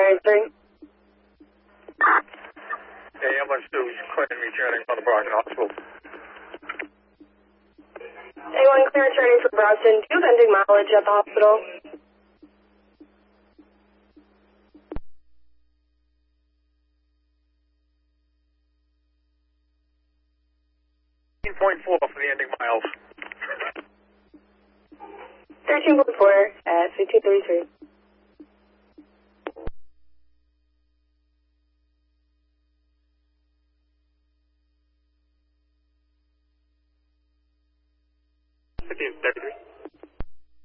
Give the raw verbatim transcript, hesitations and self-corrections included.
thirty-three. Hey, ambulance two, Clinton returning from the Brockton Hospital. A one clear returning from Brockton. Do you have ending mileage at the hospital? thirteen point four for the ending miles. thirteen point four at fifteen thirty-three. fifteen thirty-three.